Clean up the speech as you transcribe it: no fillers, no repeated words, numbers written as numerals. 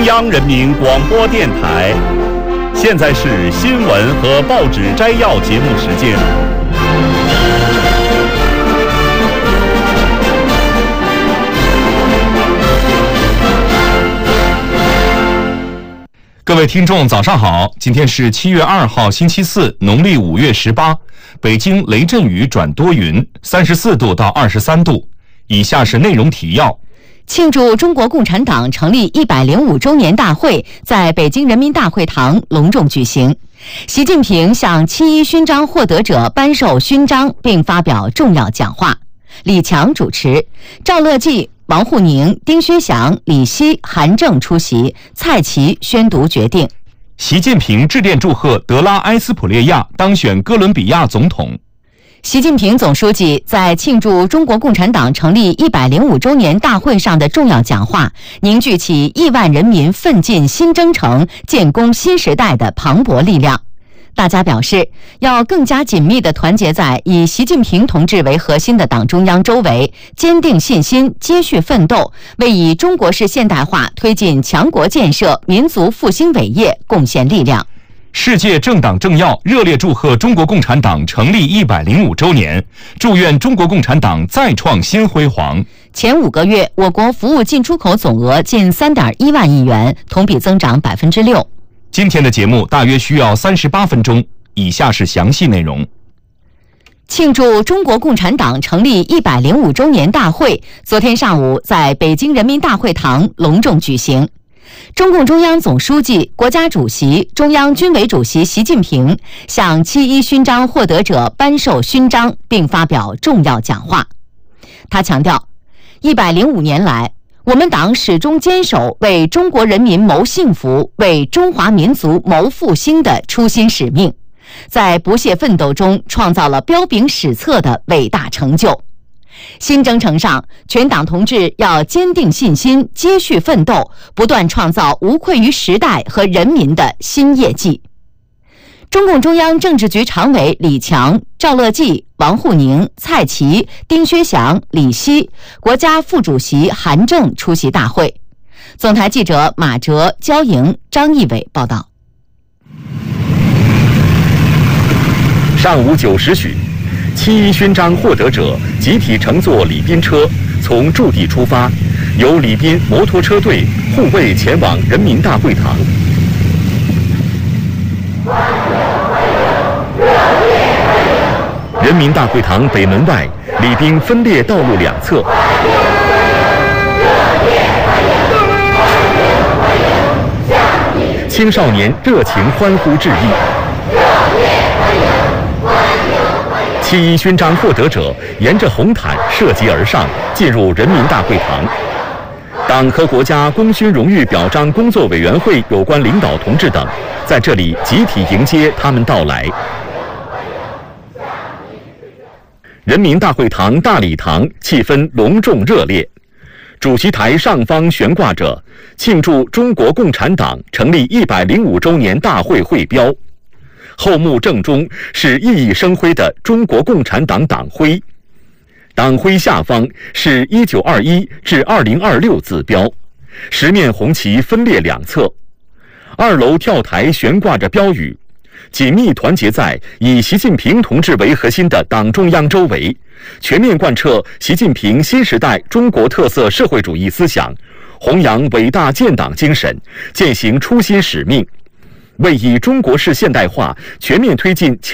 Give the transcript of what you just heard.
央人民广播电台。现在是新闻和报纸摘要节目时间。 各位听众，早上好！今天是7月2号，星期四，农历5月18。北京雷阵雨转多云，34度到23度。以下是内容提要。 庆祝中国共产党成立105周年大会在北京人民大会堂隆重举行。习近平向7·1勋章获得者颁授勋章并发表重要讲话。李强主持，赵乐际、王沪宁、丁薛祥、李希、韩正出席，蔡奇宣读决定。 习近平致电祝贺德拉埃斯普列亚当选哥伦比亚总统。 习近平总书记在庆祝中国共产党成立105周年大会上的重要讲话，凝聚起亿万人民奋进新征程、建功新时代的磅礴力量。大家表示，要更加紧密地团结在以习近平同志为核心的党中央周围，坚定信心，接续奋斗，为以中国式现代化推进强国建设、民族复兴伟业贡献力量。 世界政党政要热烈祝贺中国共产党成立105周年，祝愿中国共产党再创新辉煌。 前5个月，我国服务进出口总额近3.1万亿元，同比增长6%。 今天的节目大约需要38分钟，以下是详细内容。 庆祝中国共产党成立105周年大会昨天上午在北京人民大会堂隆重举行。中共中央总书记、国家主席、中央军委主席习近平向7·1勋章获得者颁授勋章并发表重要讲话。他强调，105年来，我们党始终坚守为中国人民谋幸福、为中华民族谋复兴的初心使命，在不懈奋斗中创造了彪炳史册的伟大成就。新征程上，全党同志要坚定信心，接续奋斗，不断创造无愧于时代和人民的新业绩。中共中央政治局常委李强、赵乐际、王沪宁、蔡奇、丁薛祥、李希，国家副主席韩正出席大会。总台记者马哲、焦莹、张义伟报道。 上午9时许，7·1勋章获得者集体乘坐礼宾车从驻地出发，由礼宾摩托车队护卫前往人民大会堂。人民大会堂北门外，礼宾分列道路两侧。青少年热情欢呼致意。7·1勋章获得者沿着红毯涉级而上，进入人民大会堂。党和国家功勋荣誉表彰工作委员会有关领导同志等在这里集体迎接他们到来。人民大会堂大礼堂气氛隆重热烈，主席台上方悬挂着庆祝中国共产党成立105周年大会会标，后幕正中是熠熠生辉的中国共产党党徽，党徽下方是1921至2026字标，十面红旗分列两侧。2楼跳台悬挂着标语，紧密团结在以习近平同志为核心的党中央周围，全面贯彻习近平新时代中国特色社会主义思想，弘扬伟大建党精神，践行初心使命，为以中国式现代化全面推进